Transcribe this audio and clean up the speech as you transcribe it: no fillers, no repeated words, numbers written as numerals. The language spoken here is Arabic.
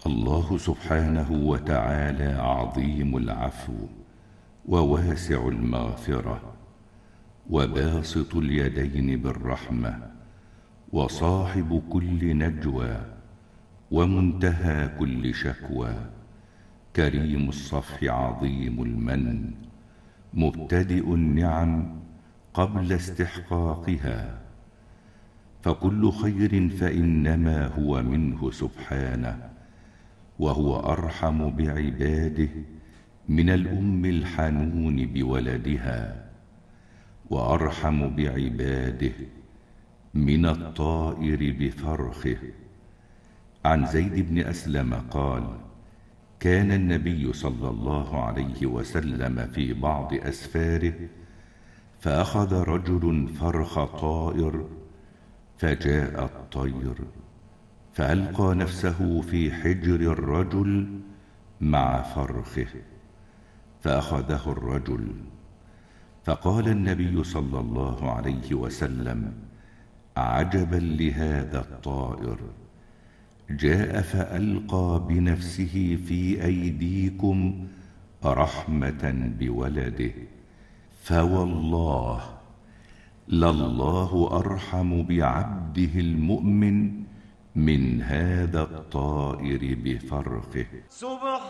الله سبحانه وتعالى عظيم العفو وواسع المغفرة وباسط اليدين بالرحمة وصاحب كل نجوى ومنتهى كل شكوى، كريم الصفح عظيم المن، مبتدئ النعم قبل استحقاقها، فكل خير فإنما هو منه سبحانه، وهو أرحم بعباده من الأم الحنون بولدها، وأرحم بعباده من الطائر بفرخه. عن زيد بن أسلم قال: كان النبي صلى الله عليه وسلم في بعض أسفاره فأخذ رجل فرخ طائر، فجاء الطير فألقى نفسه في حجر الرجل مع فرخه، فأخذه الرجل، فقال النبي صلى الله عليه وسلم: عجبا لهذا الطائر، جاء فألقى بنفسه في أيديكم رحمة بولده، فوالله لله أرحم بعبده المؤمن من هذا الطائر بفرخه.